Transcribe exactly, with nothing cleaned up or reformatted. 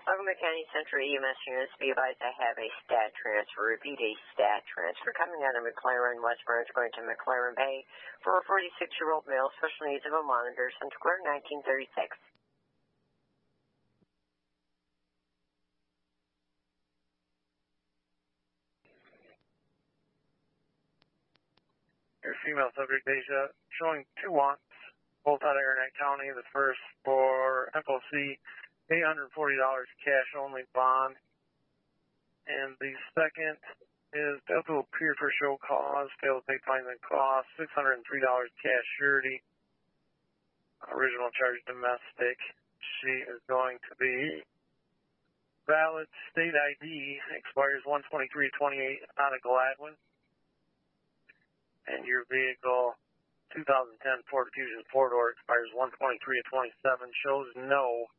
Montgomery County Central E M S units, be advised I have a stat transfer. Repeat, a stat transfer coming out of McLaren, West Branch, going to McLaren Bay for a forty-six-year-old male, special needs of a monitor, Central Court nineteen thirty-six. Your female subject, Deja, showing two wants, both out of Aranet County. The first for F O C, eight hundred forty dollars cash only bond. And the second is failed to appear for show cause, failed to pay fines and costs, six hundred three dollars cash surety. Original charge domestic. She is going to be valid state I D, expires one twenty-three twenty-eight out of Gladwin. And your vehicle, two thousand ten Ford Fusion four-door, expires one twenty-three twenty-seven, shows no